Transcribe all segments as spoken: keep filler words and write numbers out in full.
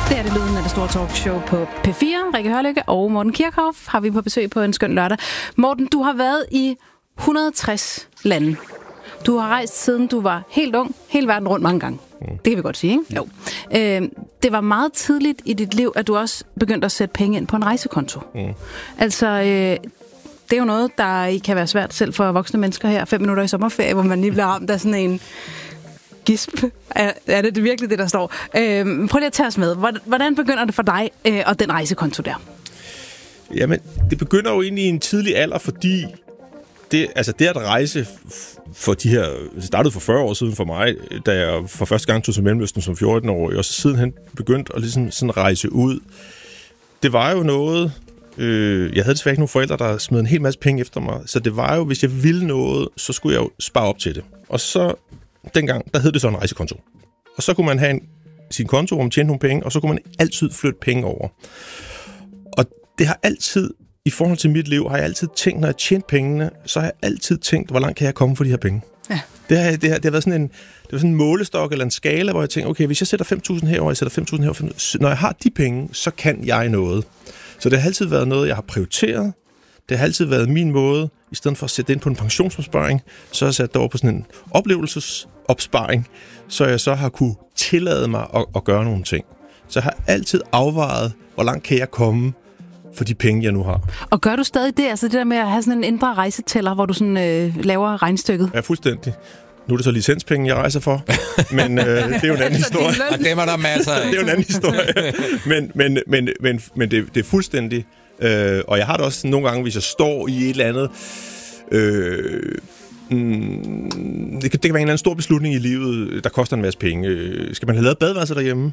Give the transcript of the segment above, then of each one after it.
Det er det lyden af det store talkshow på P fire. Rikke Hørlykke og Morten Kirchhoff har vi på besøg på en skøn lørdag. Morten, du har været i et hundrede og tres lande. Du har rejst siden du var helt ung, hele verden rundt mange gange. Mm. Det kan vi godt sige, ikke? Jo. Øh, det var meget tidligt i dit liv, at du også begyndte at sætte penge ind på en rejsekonto. Mm. Altså, øh, det er jo noget, der kan være svært selv for voksne mennesker her. Fem minutter i sommerferie, hvor man lige bliver ramt af sådan en gisp. Er, er det virkelig det, der står? Øh, prøv lige at tage os med. Hvordan begynder det for dig øh, og den rejsekonto der? Jamen, det begynder jo egentlig i en tidlig alder, fordi det, altså det at rejse for de her, det startede for fyrre år siden for mig, da jeg for første gang tog til Mellemøsten som fjorten-årig, og så sidenhen begyndte at ligesom sådan rejse ud. Det var jo noget, øh, jeg havde desværre ikke nogen forældre, der smed en hel masse penge efter mig, så det var jo, hvis jeg ville noget, så skulle jeg jo spare op til det. Og så dengang, der hed det så en rejsekonto. Og så kunne man have en, sin konto, hvor man tjente nogle penge, og så kunne man altid flytte penge over. Og det har altid, i forhold til mit liv, har jeg altid tænkt, når jeg tjente pengene, så har jeg altid tænkt, hvor langt kan jeg komme for de her penge? Ja. Det, har, det, har, det har været sådan en, det var sådan en målestok eller en skala, hvor jeg tænker, okay, hvis jeg sætter fem tusind herover, jeg sætter fem tusind herover, når jeg har de penge, så kan jeg noget. Så det har altid været noget, jeg har prioriteret. Det har altid været min måde, i stedet for at sætte det ind på en pensionsopsparing, så har jeg sat det over på sådan en oplevelsesopsparing, så jeg så har kunne tillade mig at, at gøre nogle ting. Så jeg har altid afvejet, hvor langt kan jeg komme for de penge, jeg nu har. Og gør du stadig det? Altså det der med at have sådan en indre rejsetæller, hvor du sådan, øh, laver regnstykket? Ja, fuldstændig. Nu er det så licenspenge, jeg rejser for, men øh, det er jo en anden historie. Og dem er der masser af. Det er jo en anden historie. Men, men, men, men, men det, det er fuldstændig. Øh, og jeg har det også nogle gange, hvis jeg står i et eller andet. Øh, mm, det, kan, det kan være en eller anden stor beslutning i livet, der koster en masse penge. Øh, skal man have lavet badeværelser derhjemme?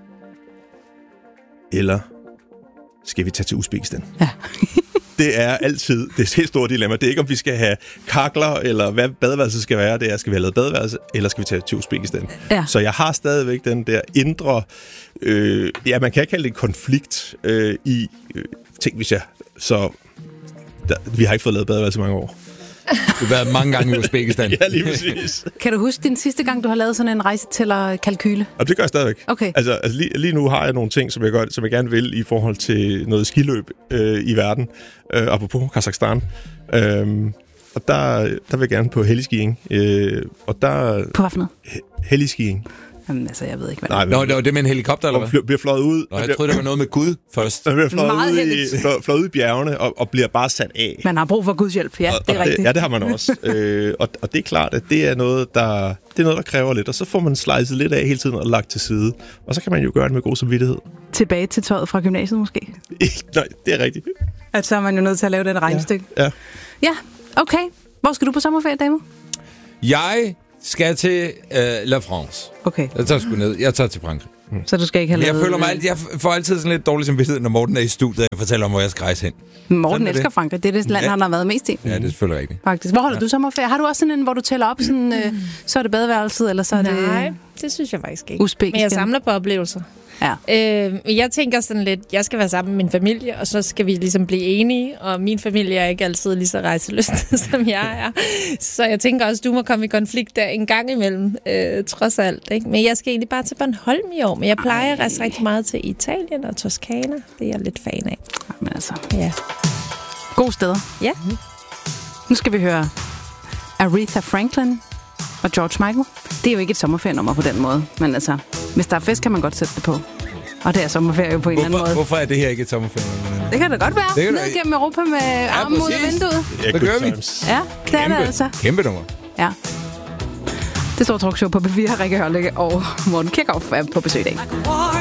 Eller skal vi tage til Uzbekistan? Ja. Det er altid det er et helt stort dilemma. Det er ikke, om vi skal have kakler, eller hvad badeværelset skal være. Det er, skal vi have lavet badeværelse, eller skal vi tage til Uzbekistan? Ja. Så jeg har stadigvæk den der indre, øh, ja, man kan kalde det en konflikt øh, i, øh, tænk hvis jeg, så der, vi har ikke fået lavet badeværelse i mange år. Du har været mange gange i Uzbekistan. Ja, lige præcis. Kan du huske din sidste gang, du har lavet sådan en rejsetæller-kalkyle? Og det gør jeg stadigvæk. Okay. Altså, altså lige, lige nu har jeg nogle ting, som jeg, gør, som jeg gerne vil i forhold til noget skiløb øh, i verden. Øh, apropos Kazakhstan. Øh, og der, der vil jeg gerne på helligskiing. Øh, og der, på hvad for noget? Helligskiing. Jamen, altså, jeg ved ikke, hvad Nej, det er. Nå, det var det med en helikopter, eller hvad? Og bliver fløjet ud. Nå, jeg troede, det var noget med Gud først. Og bliver fløjet ud, i, fløjet ud i bjergene og, og bliver bare sat af. Man har brug for Guds hjælp, ja, og, det er og rigtigt. Det, ja, det har man også. øh, og, og det er klart, at det er, noget, der, det er noget, der kræver lidt. Og så får man slicet lidt af hele tiden og lagt til side. Og så kan man jo gøre det med god samvittighed. Tilbage til tøjet fra gymnasiet måske? Nej, det er rigtigt. At så er man jo nødt til at lave den regnestykke. Ja. ja. Ja, okay. Hvor skal du på sommerferie, David? Jeg skal til øh, La France. Okay. Jeg tager sgu ned. Jeg tager til Frankrig. Mm. Så du skal ikke have jeg lavet... føler mig alt, jeg får altid sådan lidt dårlig samvittighed, når Morten er i studiet, og jeg fortæller om, hvor jeg skal rejse hen. Morten elsker det. Frankrig. Det er det land, ja. Han har været mest i. Ja, det er selvfølgelig rigtigt. Faktisk. Hvor holder ja. du sommerferie? Har du også sådan en, hvor du tæller op, sådan, øh, så er det badeværelset, eller så er det... Nej, det synes jeg faktisk ikke. Uzbekistan. Men jeg samler på oplevelser. Ja. Øh, jeg tænker sådan lidt, jeg skal være sammen med min familie, og så skal vi ligesom blive enige, og min familie er ikke altid lige så rejseløst, som jeg er. Så jeg tænker også, du må komme i konflikt der en gang imellem, øh, trods alt. Ikke? Men jeg skal egentlig bare til Bornholm i år, men jeg plejer at rejse rigtig meget til Italien og Toskana. Det er jeg lidt fan af. Men altså... Ja. Gode steder. Ja. Nu skal vi høre Aretha Franklin og George Michael. Det er jo ikke et sommerferienummer på den måde, men altså, hvis der er fest, kan man godt sætte det på. Og det er sommerferie på en hvorfor, eller anden måde. Hvorfor er det her ikke et sommerferie? Det kan det godt være. Det kan Ned gennem Europa med ja, armen ud af vinduet. Ja, det gør vi. Ja, det kæmpe, er det altså. Kæmpe nummer. Ja. Det står talkshow på P fire. Rikke Hørlykke og Morten Kirchhoff er på besøg i dag.